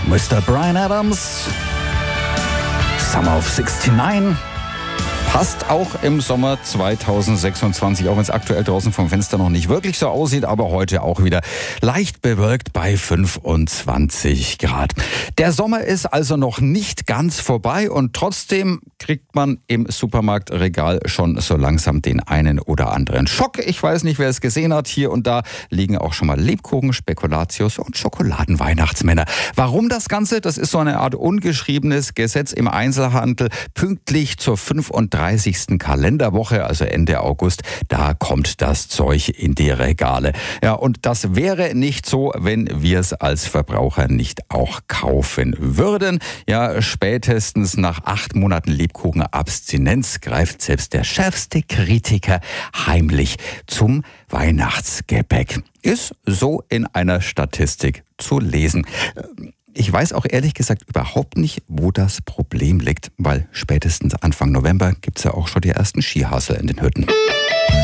Mr. Bryan Adams, Summer of 69. Passt auch im Sommer 2026, auch wenn es aktuell draußen vom Fenster noch nicht wirklich so aussieht, aber heute auch wieder leicht bewölkt bei 25 Grad. Der Sommer ist also noch nicht ganz vorbei und trotzdem kriegt man im Supermarktregal schon so langsam den einen oder anderen Schock. Ich weiß nicht, wer es gesehen hat. Hier und da liegen auch schon mal Lebkuchen, Spekulatius und Schokoladenweihnachtsmänner. Warum das Ganze? Das ist so eine Art ungeschriebenes Gesetz im Einzelhandel. Pünktlich zur 35. Kalenderwoche, also Ende August, da kommt das Zeug in die Regale. Ja, und das wäre nicht so, wenn wir es als Verbraucher nicht auch kaufen würden. Ja, spätestens nach 8 Monaten Lebkuchenabstinenz greift selbst der schärfste Kritiker heimlich zum Weihnachtsgebäck. Ist so in einer Statistik zu lesen. Ich weiß auch ehrlich gesagt überhaupt nicht, wo das Problem liegt, weil spätestens Anfang November gibt es ja auch schon die ersten Skihassel in den Hütten.